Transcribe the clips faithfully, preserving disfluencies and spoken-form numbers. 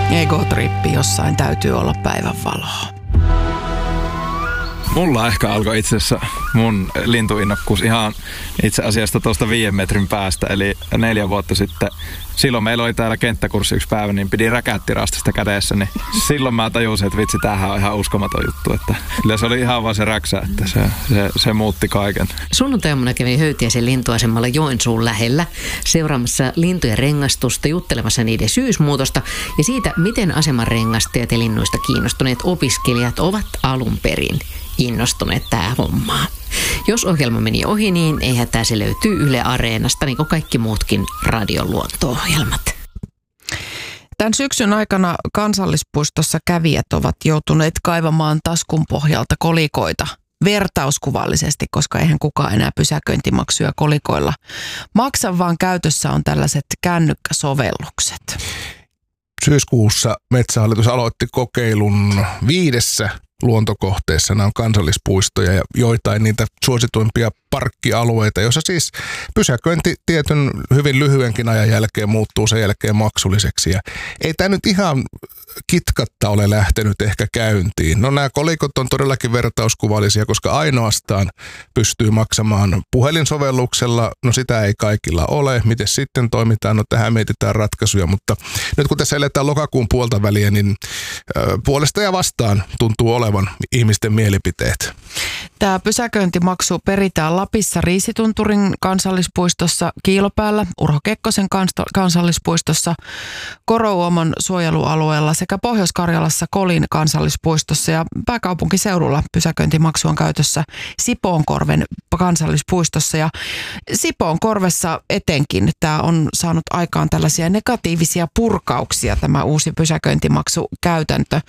Egotrippi, jossain täytyy olla päivänvaloa. Mulla ehkä alkoi itse asiassa mun lintuinnokkuus ihan itse asiassa tuosta viiden metrin päästä, eli neljä vuotta sitten. Silloin meillä oli täällä kenttäkurssi yksi päivä, niin pidin räkättirastista kädessä, niin silloin mä tajusin, että vitsi, tämähän on ihan uskomaton juttu. Että kyllä se oli ihan vaan se räksä, että se, se, se muutti kaiken. Sunnuntaina kävin Höytiäisen lintuasemalla Joensuun lähellä seuraamassa lintujen rengastusta, juttelemassa niiden syysmuutosta ja siitä, miten aseman rengastajat ja linnuista kiinnostuneet opiskelijat ovat alun perin innostuneet tähän hommaan. Jos ohjelma meni ohi, niin eihän tämä se löytyy Yle Areenasta, niin kuin kaikki muutkin radion luonto-ohjelmat. Tämän syksyn aikana kansallispuistossa kävijät ovat joutuneet kaivamaan taskun pohjalta kolikoita vertauskuvallisesti, koska eihän kukaan enää pysäköintimaksuja kolikoilla maksa, vaan käytössä on tällaiset kännykkäsovellukset. Syyskuussa Metsähallitus aloitti kokeilun viidessä luontokohteessa. Nämä on kansallispuistoja ja joitain niitä suosituimpia parkkialueita, joissa siis pysäköinti tietyn hyvin lyhyenkin ajan jälkeen muuttuu sen jälkeen maksulliseksi. Ja ei tämä nyt ihan kitkatta ole lähtenyt ehkä käyntiin. No nämä kolikot on todellakin vertauskuvallisia, koska ainoastaan pystyy maksamaan puhelinsovelluksella. No sitä ei kaikilla ole. Miten sitten toimitaan? No tähän mietitään ratkaisuja, mutta nyt kun tässä eletään lokakuun puolta väliä, niin puolesta ja vastaan tuntuu olevan ihmisten mielipiteet. Tämä pysäköintimaksu peritään Lapissa Riisitunturin kansallispuistossa Kiilopäällä, Urho Kekkosen kansallispuistossa, Korouomon suojelualueella sekä Pohjois-Karjalassa Kolin kansallispuistossa ja pääkaupunkiseudulla pysäköintimaksu on käytössä Sipoonkorven kansallispuistossa ja Sipoonkorvessa etenkin tämä on saanut aikaan tällaisia negatiivisia purkauksia tämä uusi pysäköintimaksukäytäntö.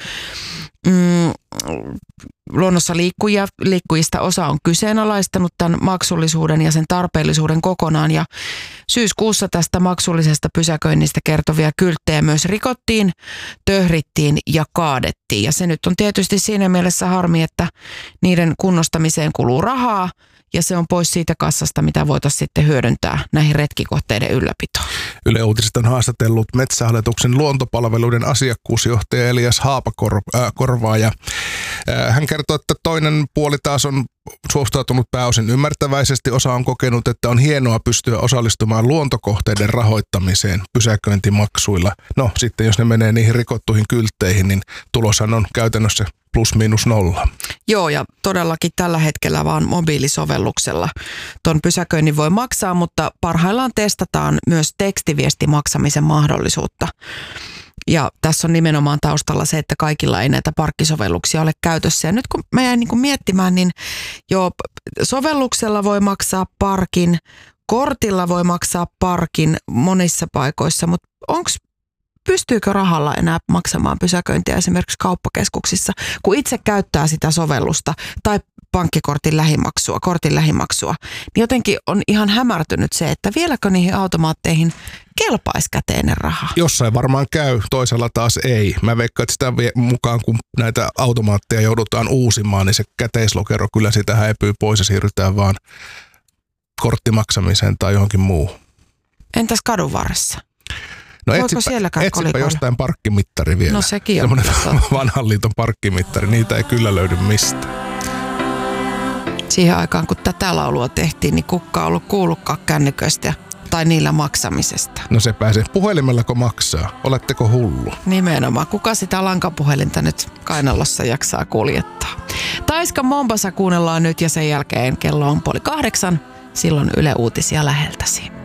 Mm, luonnossa liikkujia, liikkujista osa on kyseenalaistanut tämän maksullisuuden ja sen tarpeellisuuden kokonaan ja syyskuussa tästä maksullisesta pysäköinnistä kertovia kylttejä myös rikottiin, töhrittiin ja kaadettiin ja se nyt on tietysti siinä mielessä harmi, että niiden kunnostamiseen kuluu rahaa ja se on pois siitä kassasta, mitä voitaisiin sitten hyödyntää näihin retkikohteiden ylläpitoon. Yle Uutiset on haastatellut Metsähallituksen luontopalveluiden asiakkuusjohtaja Elias Haapakorvaa ja hän kertoo, että toinen puoli taas on suhtautunut pääosin ymmärtäväisesti. Osa on kokenut, että on hienoa pystyä osallistumaan luontokohteiden rahoittamiseen pysäköintimaksuilla. No sitten jos ne menee niihin rikottuihin kyltteihin, niin tuloshan on käytännössä plus miinus nolla. Joo, ja todellakin tällä hetkellä vaan mobiilisovelluksella tuon pysäköinnin voi maksaa, mutta parhaillaan testataan myös tekstiviestimaksamisen mahdollisuutta. Ja tässä on nimenomaan taustalla se, että kaikilla ei näitä parkkisovelluksia ole käytössä. Ja nyt kun mä jäin niin kuin miettimään, niin joo, sovelluksella voi maksaa parkin, kortilla voi maksaa parkin monissa paikoissa, mutta onko pystyykö rahalla enää maksamaan pysäköintiä esimerkiksi kauppakeskuksissa, kun itse käyttää sitä sovellusta tai pankkikortin lähimaksua, kortin lähimaksua, niin jotenkin on ihan hämärtynyt se, että vieläkö niihin automaatteihin kelpaisi käteinen raha. Jossain varmaan käy, toisella taas ei. Mä veikkaan, että sitä mukaan, kun näitä automaatteja joudutaan uusimaan, niin se käteislokero kyllä sitä häipyy pois ja siirrytään vaan korttimaksamiseen tai johonkin muuhun. Entäs kadun varressa? No etsipä, etsipä jostain parkkimittari vielä. No sekin on. Semmoinen vanhan liiton parkkimittari, niitä ei kyllä löydy mistään. Siihen aikaan, kun tätä laulua tehtiin, niin kukaan on ollut kuullutkaan kännyköistä tai niillä maksamisesta. No se pääsee. Puhelimellako maksaa? Oletteko hullu? Nimenomaan. Kuka sitä lankapuhelinta nyt kainalossa jaksaa kuljettaa? Taiska Mombasa kuunnellaan nyt ja sen jälkeen kello on puoli kahdeksan. Silloin Yle Uutisia läheltäsi.